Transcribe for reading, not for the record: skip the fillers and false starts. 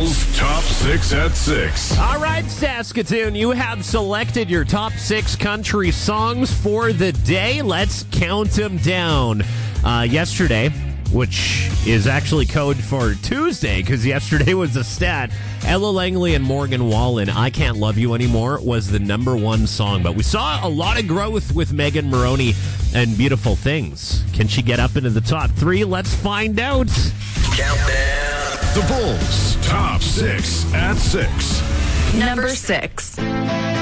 Bulls Top 6 at 6. All right, Saskatoon, you have selected your top 6 country songs for the day. Let's count them down. Yesterday, which is actually code for Tuesday, because yesterday was a stat, Ella Langley and Morgan Wallen, I Can't Love You Anymore, was the number 1 song. But we saw a lot of growth with Megan Moroney and Beautiful Things. Can she get up into the top 3? Let's find out. Countdown. The Bulls Top 6 at 6. Number 6.